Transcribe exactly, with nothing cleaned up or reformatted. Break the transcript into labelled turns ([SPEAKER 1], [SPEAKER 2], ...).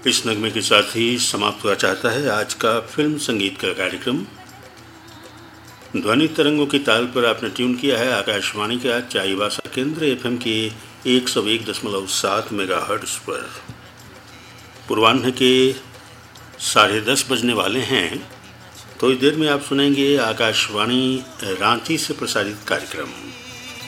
[SPEAKER 1] इस नगमे के साथ ही समाप्त हुआ चाहता है आज का फिल्म संगीत का कार्यक्रम। ध्वनि तरंगों की ताल पर आपने ट्यून किया है आकाशवाणी का चाईबासा केंद्र एफएम के एक सौ एक दशमलव सात मेगाहर्ट्ज पर। पूर्वाह्न के साढ़े दस बजने वाले हैं। थोड़ी देर में आप सुनेंगे आकाशवाणी रांची से प्रसारित कार्यक्रम।